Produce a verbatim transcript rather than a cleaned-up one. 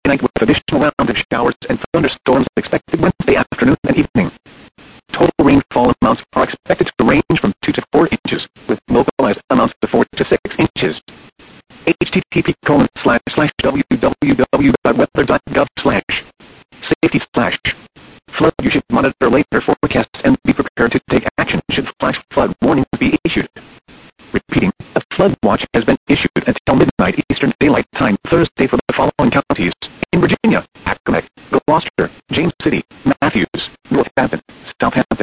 tonight with additional round of showers and thunderstorms expected Wednesday afternoon and evening. Total rainfall amounts are expected to range from two to four inches, with localized amounts of four to six inches. http colon slash slash www dot weather dot gov slash safety slash flood. You should monitor later forecasts and be prepared to take action should flash flood warnings be issued. Repeating, a flood watch has been issued until midnight Eastern Daylight Time Thursday for the following counties: in Virginia, Accomack, Gloucester, James City, Matthews, North Hampton,